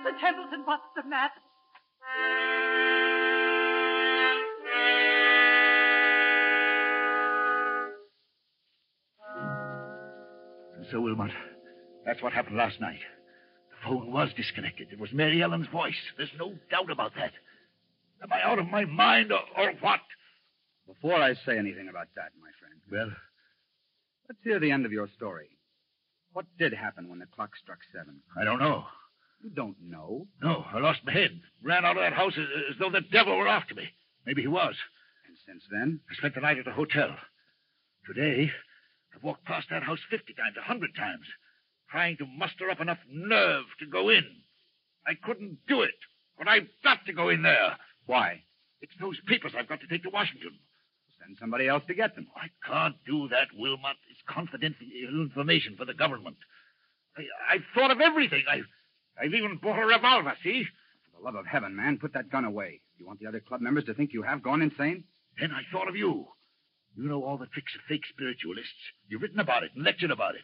Mr. Templeton, what's the matter? So, Wilmot, that's what happened last night. The phone was disconnected. It was Mary Ellen's voice. There's no doubt about that. Am I out of my mind or what? Before I say anything about that, my friend. Well? Let's hear the end of your story. What did happen when the clock struck 7? I don't know. You don't know? No, I lost my head. Ran out of that house as though the devil were after me. Maybe he was. And since then? I spent the night at a hotel. Today, I've walked past that house 50 times, 100 times, trying to muster up enough nerve to go in. I couldn't do it, but I've got to go in there. Why? It's those papers I've got to take to Washington. Send somebody else to get them. I can't do that, Wilmot. It's confidential information for the government. I've thought of everything. I've even bought a revolver, see? For the love of heaven, man, put that gun away. You want the other club members to think you have gone insane? Then I thought of you. You know all the tricks of fake spiritualists. You've written about it and lectured about it.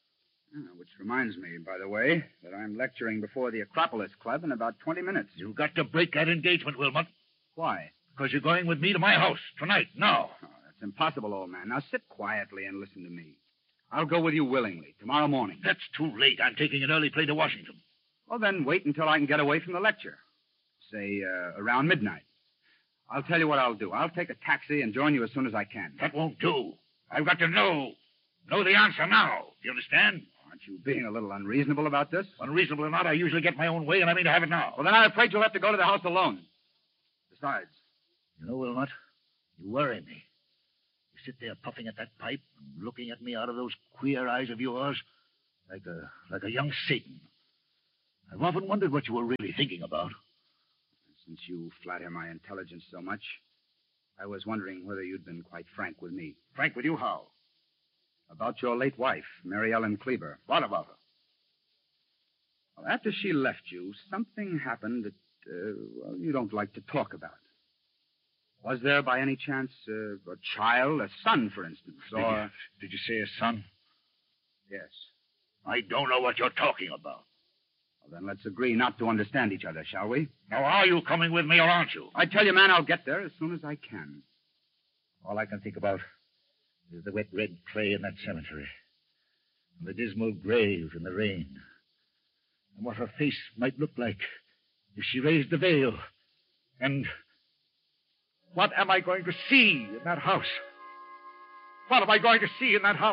Which reminds me, by the way, that I'm lecturing before the Acropolis Club in about 20 minutes. You've got to break that engagement, Wilmot. Why? Because you're going with me to my house tonight, now. Oh, that's impossible, old man. Now sit quietly and listen to me. I'll go with you willingly, tomorrow morning. That's too late. I'm taking an early plane to Washington. Well, then wait until I can get away from the lecture. Say, around midnight. I'll tell you what I'll do. I'll take a taxi and join you as soon as I can. That won't do. I've got to know the answer now. Do you understand? Aren't you being a little unreasonable about this? Unreasonable or not, I usually get my own way, and I mean to have it now. Well, then I'm afraid you'll have to go to the house alone. Besides... You know, Wilmot, you worry me. You sit there puffing at that pipe and looking at me out of those queer eyes of yours like a young Satan. I've often wondered what you were really thinking about. Since you flatter my intelligence so much, I was wondering whether you'd been quite frank with me. Frank with you how? About your late wife, Mary Ellen Kleber. What about her? Well, after she left you, something happened that, you don't like to talk about. Was there, by any chance, a child, a son, for instance, or... Did you say a son? Yes. I don't know what you're talking about. Well, then let's agree not to understand each other, shall we? Now, are you coming with me or aren't you? I tell you, man, I'll get there as soon as I can. All I can think about is the wet red clay in that cemetery, and the dismal grave in the rain, and what her face might look like if she raised the veil, and... What am I going to see in that house? What am I going to see in that house?